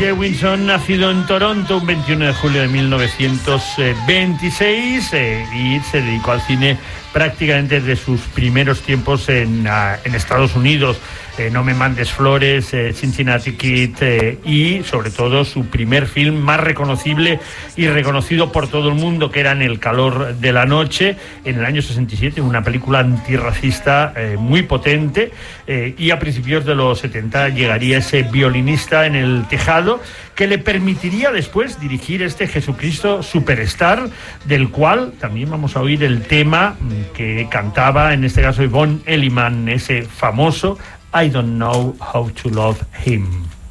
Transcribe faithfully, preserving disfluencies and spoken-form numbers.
Jewinson, nacido en Toronto un veintiuno de julio de mil novecientos veintiséis eh, y se dedicó al cine prácticamente desde sus primeros tiempos en, uh, en Estados Unidos. Eh, No me mandes flores, eh, Cincinnati Kid eh, y sobre todo su primer film más reconocible y reconocido por todo el mundo, que era En el calor de la noche, en el año sesenta y siete, una película antirracista eh, muy potente, eh, y a principios de los setenta llegaría ese Violinista en el tejado, que le permitiría después dirigir este Jesucristo Superstar, del cual también vamos a oír el tema que cantaba, en este caso Yvonne Elliman, ese famoso I Don't Know How to Love Him.